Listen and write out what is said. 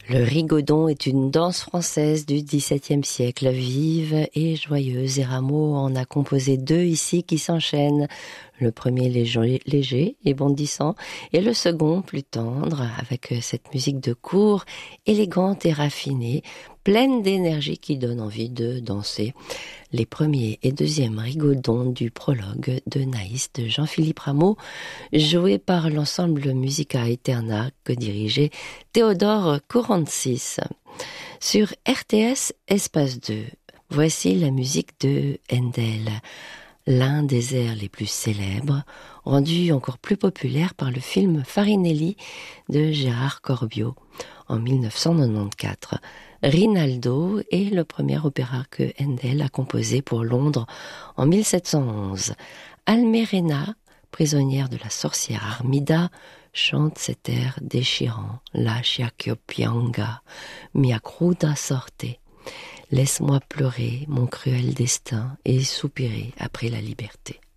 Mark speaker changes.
Speaker 1: Le rigodon est une danse française du XVIIe siècle, vive et joyeuse, et Rameau en a composé deux ici qui s'enchaînent. Le premier léger et bondissant, et le second plus tendre, avec cette musique de cour, élégante et raffinée, pleine d'énergie qui donne envie de danser. Les premiers et deuxièmes rigodons du prologue de Naïs de Jean-Philippe Rameau, joué par l'ensemble Musica Eterna que dirigeait Théodore Courantzis. Sur RTS Espace 2, voici la musique de Handel, l'un des airs les plus célèbres, rendu encore plus populaire par le film Farinelli de Gérard Corbiot en 1994. Rinaldo est le premier opéra que Handel a composé pour Londres en 1711. Almerena, prisonnière de la sorcière Armida, chante cet air déchirant. Lascia ch'io pianga, mia cruda sorte. Laisse-moi pleurer mon cruel destin et soupirer après la liberté.